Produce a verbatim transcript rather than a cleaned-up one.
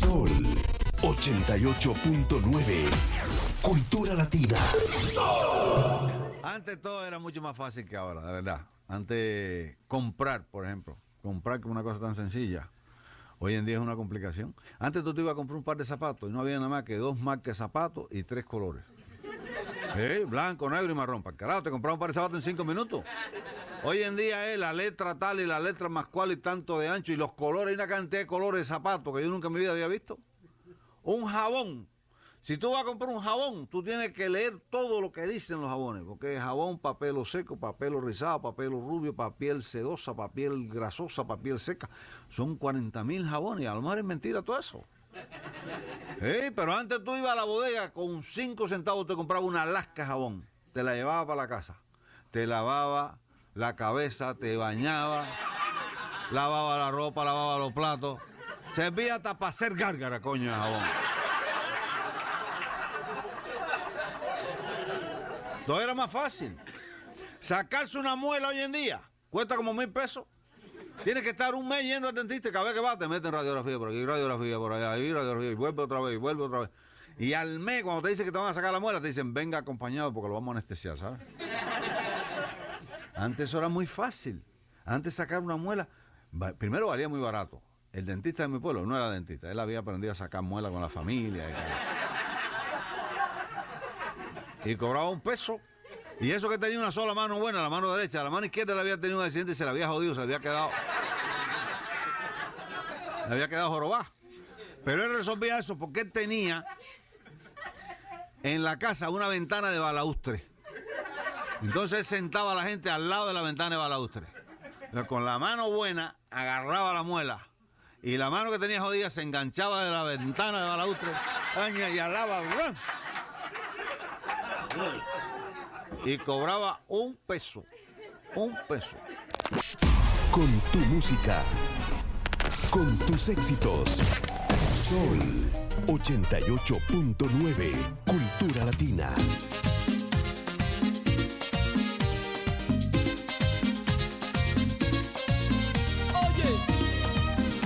Sol ochenta y ocho punto nueve. Cultura Latina. Sol. Antes todo era mucho más fácil que ahora, de verdad. Antes comprar, por ejemplo, comprar como una cosa tan sencilla. Hoy en día es una complicación. Antes tú te ibas a comprar un par de zapatos y no había nada más que dos marcas de zapatos y tres colores. ¿Eh? Blanco, negro y marrón. Para el carajo, te compraba un par de zapatos en cinco minutos. Hoy en día es la letra tal y la letra más cual y tanto de ancho y los colores, hay una cantidad de colores de zapatos que yo nunca en mi vida había visto. Un jabón. Si tú vas a comprar un jabón, tú tienes que leer todo lo que dicen los jabones, porque es jabón para pelo seco, para pelo rizado, para pelo rubio, para piel sedosa, para piel grasosa, para piel seca. Son cuarenta mil jabones y a lo mejor es mentira todo eso. ¿Eh? Pero antes tú ibas a la bodega con cinco centavos, te compraba una lasca de jabón, te la llevaba para la casa, te lavaba la cabeza, te bañaba, lavaba la ropa, lavaba los platos, servía hasta para hacer gárgara, coño, de jabón. Todo era más fácil. Sacarse una muela hoy en día cuesta como mil pesos. Tienes que estar un mes yendo al dentista y cada vez que vas te meten radiografía por aquí, radiografía por allá, y radiografía, y vuelve otra vez, y vuelve otra vez. Y al mes, cuando te dicen que te van a sacar la muela, te dicen, venga acompañado porque lo vamos a anestesiar, ¿sabes? Antes eso era muy fácil. Antes sacar una muela, primero valía muy barato. El dentista de mi pueblo no era dentista, él había aprendido a sacar muela con la familia. Y, y cobraba un peso. Y eso que tenía una sola mano buena, la mano derecha, la mano izquierda le había tenido un accidente y se le había jodido, se le había quedado... Le había quedado jorobada. Pero él resolvía eso porque él tenía en la casa una ventana de balaustre. Entonces él sentaba a la gente al lado de la ventana de balaustre. Con la mano buena agarraba la muela y la mano que tenía jodida se enganchaba de la ventana de balaustre y alaba y cobraba un peso, un peso. Con tu música, con tus éxitos. Sol ochenta y ocho punto nueve. Cultura Latina.